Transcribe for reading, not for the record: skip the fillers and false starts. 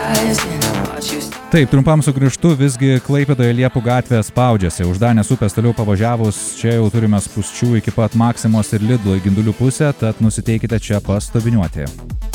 Taip, trumpam sugrįžtu, visgi Klaipėdoje Liepų gatvė spaudžiasi. Uždanės upės toliau pavažiavus, čia jau turime spūsčių iki pat Maksimos ir Lidlo į Gindulių pusę, tad nusiteikite čia pastoviniuoti.